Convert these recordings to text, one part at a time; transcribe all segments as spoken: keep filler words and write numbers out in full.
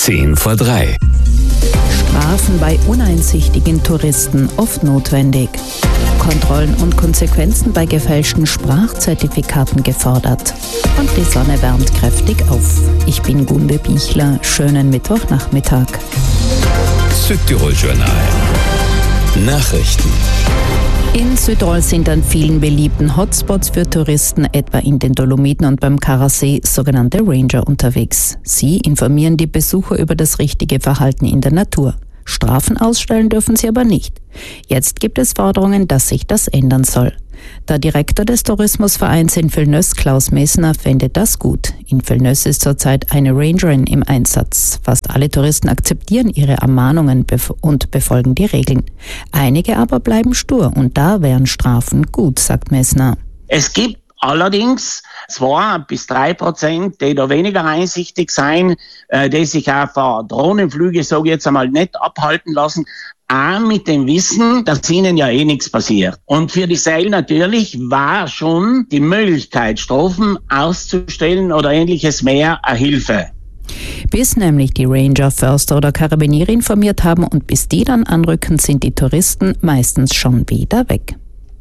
Zehn vor drei. Strafen bei uneinsichtigen Touristen oft notwendig. Kontrollen und Konsequenzen bei gefälschten Sprachzertifikaten gefordert. Und die Sonne wärmt kräftig auf. Ich bin Gunde Bichler. Schönen Mittwochnachmittag. Südtirol-Journal. Nachrichten. In Südtirol sind an vielen beliebten Hotspots für Touristen, etwa in den Dolomiten und beim Karasee, sogenannte Ranger unterwegs. Sie informieren die Besucher über das richtige Verhalten in der Natur. Strafen ausstellen dürfen sie aber nicht. Jetzt gibt es Forderungen, dass sich das ändern soll. Der Direktor des Tourismusvereins in Villeneuve, Klaus Messner, findet das gut. In Villeneuve ist zurzeit eine Rangerin im Einsatz. Fast alle Touristen akzeptieren ihre Ermahnungen bef- und befolgen die Regeln. Einige aber bleiben stur und da wären Strafen gut, sagt Messner. Es gibt allerdings zwei bis drei Prozent, die da weniger einsichtig sein, äh, die sich auch von Drohnenflüge, sage ich jetzt einmal, nicht abhalten lassen. Auch mit dem Wissen, dass ihnen ja eh nichts passiert. Und für die Seil natürlich war schon die Möglichkeit, Strafen auszustellen oder ähnliches mehr eine Hilfe. Bis nämlich die Ranger, Förster oder Karabiniere informiert haben und bis die dann anrücken, sind die Touristen meistens schon wieder weg.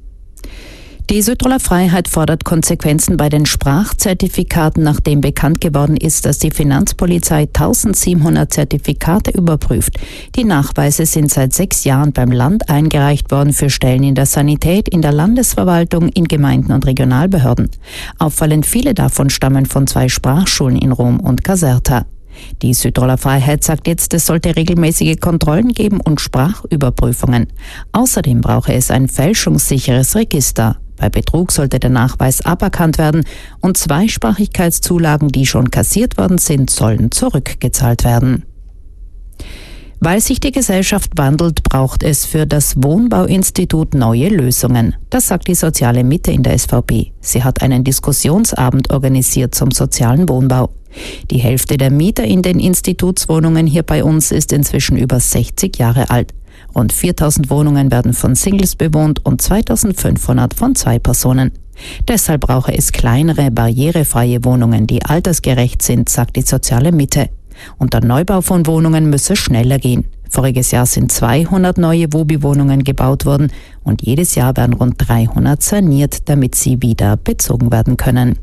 Die Südtiroler Freiheit fordert Konsequenzen bei den Sprachzertifikaten, nachdem bekannt geworden ist, dass die Finanzpolizei eintausendsiebenhundert Zertifikate überprüft. Die Nachweise sind seit sechs Jahren beim Land eingereicht worden für Stellen in der Sanität, in der Landesverwaltung, in Gemeinden und Regionalbehörden. Auffallend viele davon stammen von zwei Sprachschulen in Rom und Caserta. Die Südtiroler Freiheit sagt jetzt, es sollte regelmäßige Kontrollen geben und Sprachüberprüfungen. Außerdem brauche es ein fälschungssicheres Register. Bei Betrug sollte der Nachweis aberkannt werden und Zweisprachigkeitszulagen, die schon kassiert worden sind, sollen zurückgezahlt werden. Weil sich die Gesellschaft wandelt, braucht es für das Wohnbauinstitut neue Lösungen. Das sagt die soziale Mitte in der S V P. Sie hat einen Diskussionsabend organisiert zum sozialen Wohnbau. Die Hälfte der Mieter in den Institutswohnungen hier bei uns ist inzwischen über sechzig Jahre alt. Rund viertausend Wohnungen werden von Singles bewohnt und zweitausendfünfhundert von zwei Personen. Deshalb brauche es kleinere, barrierefreie Wohnungen, die altersgerecht sind, sagt die soziale Mitte. Und der Neubau von Wohnungen müsse schneller gehen. Voriges Jahr sind zweihundert neue Wobi-Wohnungen gebaut worden und jedes Jahr werden rund dreihundert saniert, damit sie wieder bezogen werden können.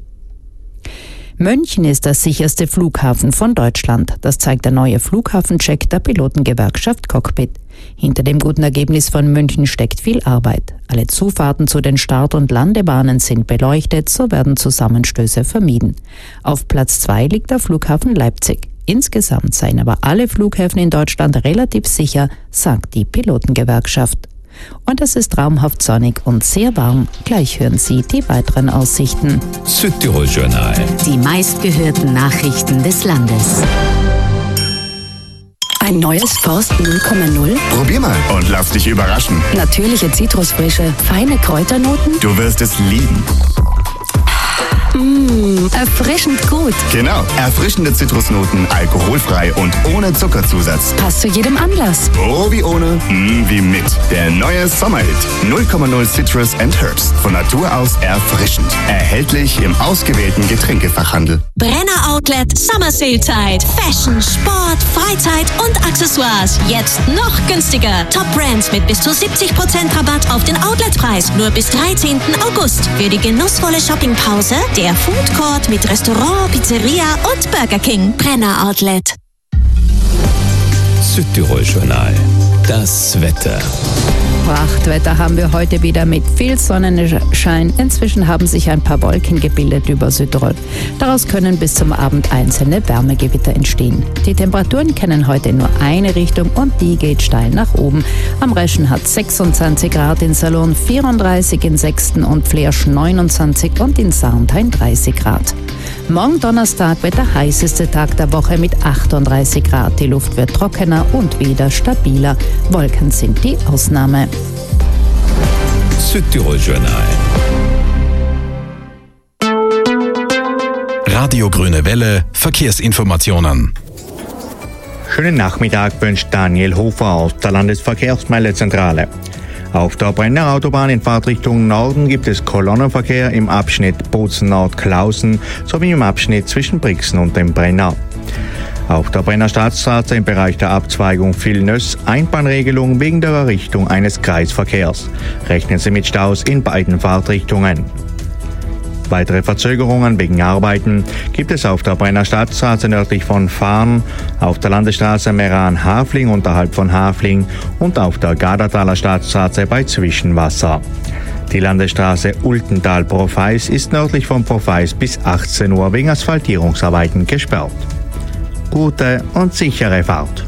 München ist der sicherste Flughafen von Deutschland. Das zeigt der neue Flughafencheck der Pilotengewerkschaft Cockpit. Hinter dem guten Ergebnis von München steckt viel Arbeit. Alle Zufahrten zu den Start- und Landebahnen sind beleuchtet, so werden Zusammenstöße vermieden. Auf Platz zwei liegt der Flughafen Leipzig. Insgesamt seien aber alle Flughäfen in Deutschland relativ sicher, sagt die Pilotengewerkschaft. Und es ist traumhaft sonnig und sehr warm. Gleich hören Sie die weiteren Aussichten. Südtirol-Journal. Die meistgehörten Nachrichten des Landes. Ein neues Forst null Komma null? Probier mal und lass dich überraschen. Natürliche Zitrusfrische, feine Kräuternoten? Du wirst es lieben. Mmh, erfrischend gut. Genau, erfrischende Zitrusnoten, alkoholfrei und ohne Zuckerzusatz. Passt zu jedem Anlass. Oh wie ohne, mm, wie mit. Der neue Sommerhit. null Komma null Citrus and Herbs. Von Natur aus erfrischend. Erhältlich im ausgewählten Getränkefachhandel. Brenner Outlet Summer Sale Zeit. Fashion, Sport, Freizeit und Accessoires. Jetzt noch günstiger. Top Brands mit bis zu siebzig Prozent Rabatt auf den Outletpreis. Nur bis dreizehnten August. Für die genussvolle Shoppingpause der Food Court mit Restaurant, Pizzeria und Burger King. Brenner Outlet. Südtirol-Journal. Das Wetter. Prachtwetter haben wir heute wieder mit viel Sonnenschein. Inzwischen haben sich ein paar Wolken gebildet über Südtirol. Daraus können bis zum Abend einzelne Wärmegewitter entstehen. Die Temperaturen kennen heute nur eine Richtung und die geht steil nach oben. Am Reschen hat sechsundzwanzig Grad in Salon, vierunddreißig in Sexten und Flersch neunundzwanzig und in Sarnthein dreißig Grad. Morgen Donnerstag wird der heißeste Tag der Woche mit achtunddreißig Grad. Die Luft wird trockener und wieder stabiler. Wolken sind die Ausnahme. Südtirol-Journal. Radio Grüne Welle, Verkehrsinformationen. Schönen Nachmittag wünscht Daniel Hofer aus der Landesverkehrsmeldezentrale. Auf der Brenner Autobahn in Fahrtrichtung Norden gibt es Kolonnenverkehr im Abschnitt Bozen-Nord-Klausen sowie im Abschnitt zwischen Brixen und dem Brenner. Auf der Brenner Staatsstraße im Bereich der Abzweigung Villeneuve Einbahnregelung wegen der Errichtung eines Kreisverkehrs. Rechnen Sie mit Staus in beiden Fahrtrichtungen. Weitere Verzögerungen wegen Arbeiten gibt es auf der Brenner Staatsstraße nördlich von Farn, auf der Landesstraße Meran-Hafling unterhalb von Hafling und auf der Gadertaler Staatsstraße bei Zwischenwasser. Die Landesstraße Ultental-Profeis ist nördlich von Profeis bis achtzehn Uhr wegen Asphaltierungsarbeiten gesperrt. Gute und sichere Fahrt.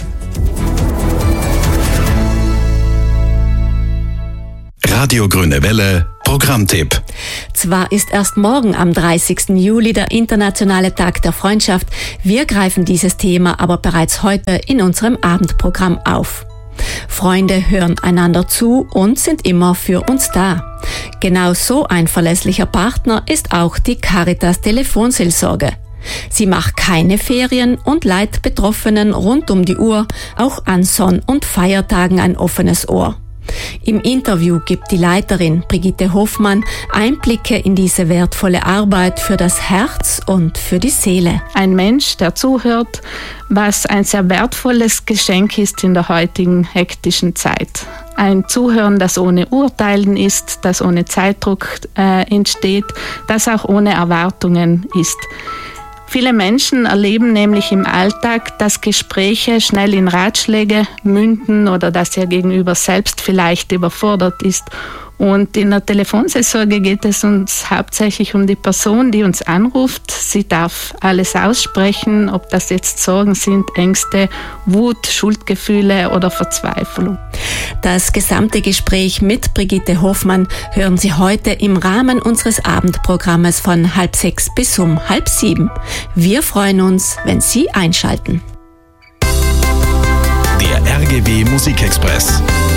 Radio Grüne Welle, Programmtipp. Zwar ist erst morgen am dreißigsten Juli der internationale Tag der Freundschaft, wir greifen dieses Thema aber bereits heute in unserem Abendprogramm auf. Freunde hören einander zu und sind immer für uns da. Genau so ein verlässlicher Partner ist auch die Caritas Telefonseelsorge. Sie macht keine Ferien und leiht Betroffenen rund um die Uhr, auch an Sonn- und Feiertagen, ein offenes Ohr. Im Interview gibt die Leiterin Brigitte Hofmann Einblicke in diese wertvolle Arbeit für das Herz und für die Seele. Ein Mensch, der zuhört, was ein sehr wertvolles Geschenk ist in der heutigen hektischen Zeit. Ein Zuhören, das ohne Urteilen ist, das ohne Zeitdruck äh, entsteht, das auch ohne Erwartungen ist. Viele Menschen erleben nämlich im Alltag, dass Gespräche schnell in Ratschläge münden oder dass ihr Gegenüber selbst vielleicht überfordert ist. Und in der Telefonseelsorge geht es uns hauptsächlich um die Person, die uns anruft. Sie darf alles aussprechen, ob das jetzt Sorgen sind, Ängste, Wut, Schuldgefühle oder Verzweiflung. Das gesamte Gespräch mit Brigitte Hofmann hören Sie heute im Rahmen unseres Abendprogrammes von halb sechs bis um halb sieben. Wir freuen uns, wenn Sie einschalten. Der R G W Musikexpress.